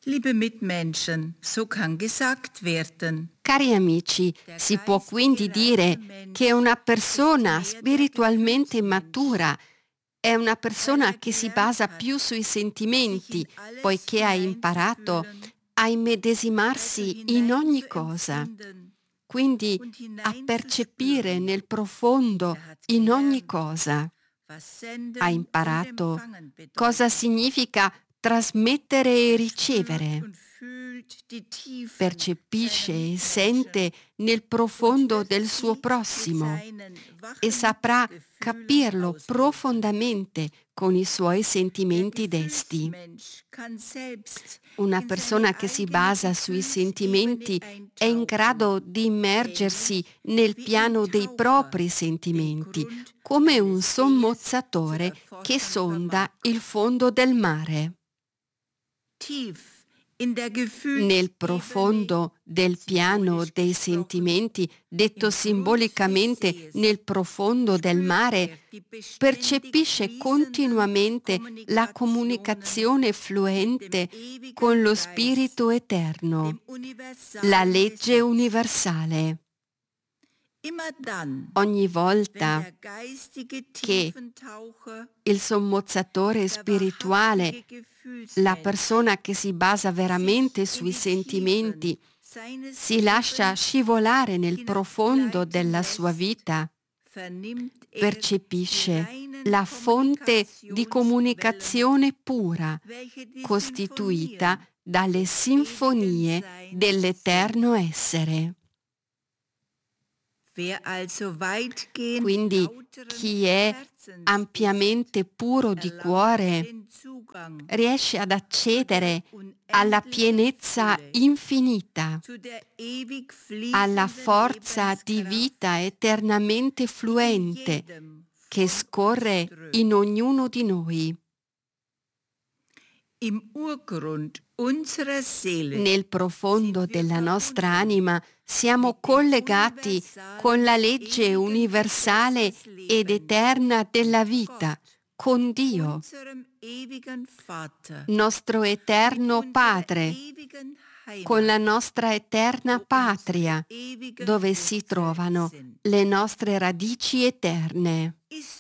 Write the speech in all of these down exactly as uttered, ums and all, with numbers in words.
Liebe Mitmenschen, so kann gesagt werden. Cari amici, si può quindi dire che una persona spiritualmente matura è una persona che si basa più sui sentimenti, poiché ha imparato a immedesimarsi in ogni cosa, quindi a percepire nel profondo in ogni cosa. Ha imparato cosa significa trasmettere e ricevere. Percepisce e sente nel profondo del suo prossimo e saprà capirlo profondamente con i suoi sentimenti desti. Una persona che si basa sui sentimenti è in grado di immergersi nel piano dei propri sentimenti, come un sommozzatore che sonda il fondo del mare. Nel profondo del piano dei sentimenti, detto simbolicamente nel profondo del mare, percepisce continuamente la comunicazione fluente con lo Spirito Eterno, la legge universale. Ogni volta che il sommozzatore spirituale, la persona che si basa veramente sui sentimenti, si lascia scivolare nel profondo della sua vita, percepisce la fonte di comunicazione pura, costituita dalle sinfonie dell'eterno essere. Quindi chi è ampiamente puro di cuore riesce ad accedere alla pienezza infinita, alla forza di vita eternamente fluente che scorre in ognuno di noi. Nel profondo della nostra anima siamo collegati con la legge universale ed eterna della vita, con Dio, nostro eterno Padre, con la nostra eterna patria, dove si trovano le nostre radici eterne.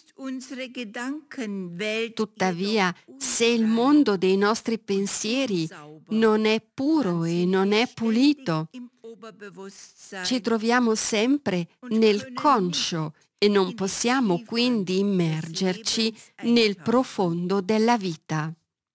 Tuttavia, se il mondo dei nostri pensieri non è puro e non è pulito, ci troviamo sempre nel conscio e non possiamo quindi immergerci nel profondo della vita.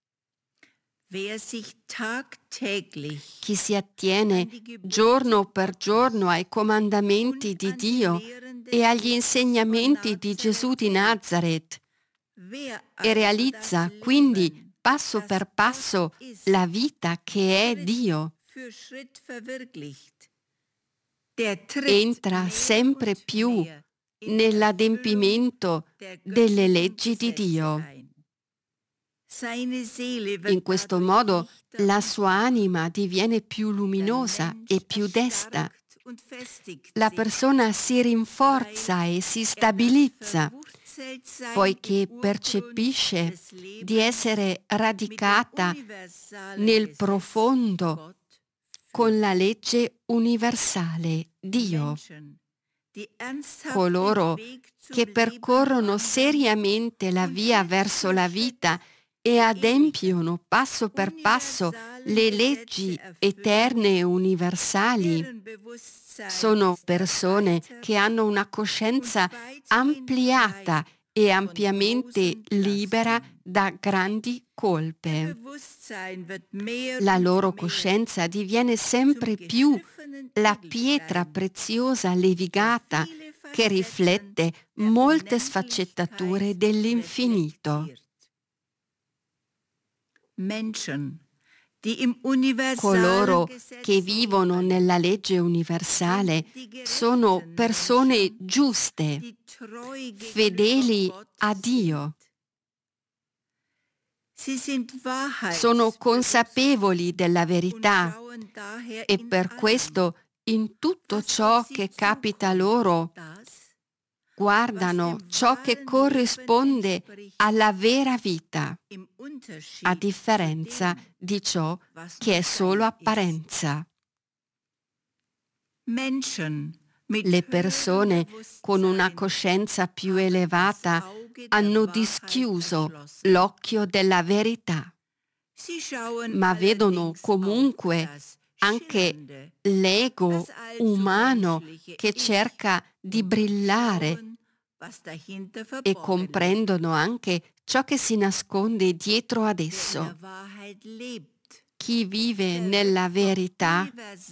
Chi si attiene giorno per giorno ai comandamenti di Dio e agli insegnamenti di Gesù di Nazaret e realizza quindi passo per passo la vita che è Dio, entra sempre più nell'adempimento delle leggi di Dio. In questo modo la sua anima diviene più luminosa e più desta. La persona si rinforza e si stabilizza, poiché percepisce di essere radicata nel profondo con la legge universale, Dio. Coloro che percorrono seriamente la via verso la vita e adempiono passo per passo le leggi eterne e universali sono persone che hanno una coscienza ampliata e ampiamente libera da grandi colpe. La loro coscienza diviene sempre più la pietra preziosa levigata che riflette molte sfaccettature dell'infinito. Coloro che vivono nella legge universale sono persone giuste, fedeli a Dio. Sono consapevoli della verità e per questo in tutto ciò che capita loro guardano ciò che corrisponde alla vera vita, a differenza di ciò che è solo apparenza. Le persone con una coscienza più elevata hanno dischiuso l'occhio della verità, ma vedono comunque anche l'ego umano che cerca di brillare e comprendono anche ciò che si nasconde dietro ad esso. Chi vive nella verità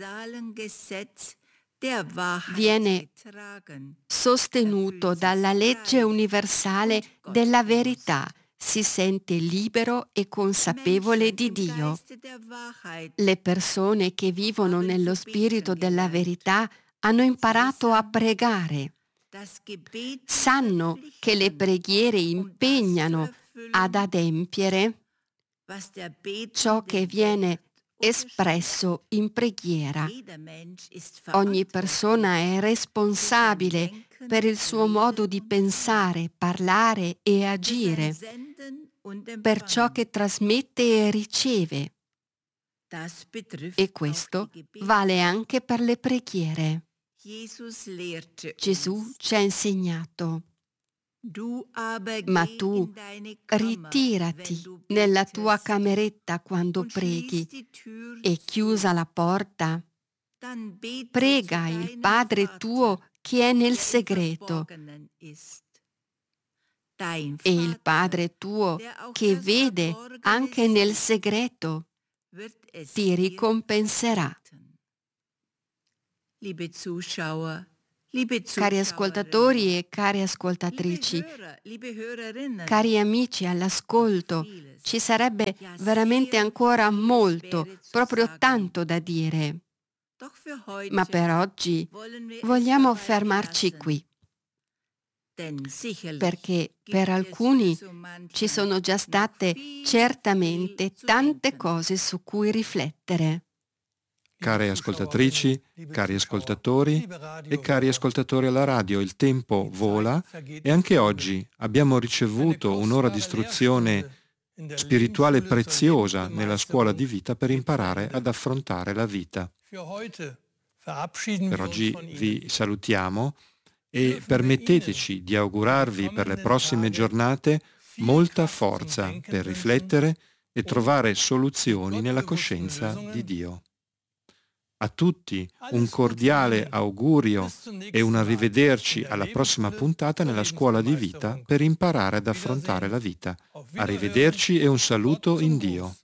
viene sostenuto dalla legge universale della verità, si sente libero e consapevole di Dio. Le persone che vivono nello spirito della verità hanno imparato a pregare. Sanno che le preghiere impegnano ad adempiere ciò che viene espresso in preghiera. Ogni persona è responsabile per il suo modo di pensare, parlare e agire, per ciò che trasmette e riceve. E questo vale anche per le preghiere. Gesù ci ha insegnato: ma tu ritirati nella tua cameretta quando preghi e chiusa la porta, prega il Padre tuo che è nel segreto, e il Padre tuo che vede anche nel segreto ti ricompenserà. Cari ascoltatori e cari ascoltatrici, cari amici all'ascolto, ci sarebbe veramente ancora molto, proprio tanto da dire. Ma per oggi vogliamo fermarci qui, perché per alcuni ci sono già state certamente tante cose su cui riflettere. Care ascoltatrici, cari ascoltatori e cari ascoltatori alla radio, il tempo vola e anche oggi abbiamo ricevuto un'ora di istruzione spirituale preziosa nella scuola di vita per imparare ad affrontare la vita. Per oggi vi salutiamo e permetteteci di augurarvi per le prossime giornate molta forza per riflettere e trovare soluzioni nella coscienza di Dio. A tutti un cordiale augurio e un arrivederci alla prossima puntata nella scuola di vita per imparare ad affrontare la vita. Arrivederci e un saluto in Dio.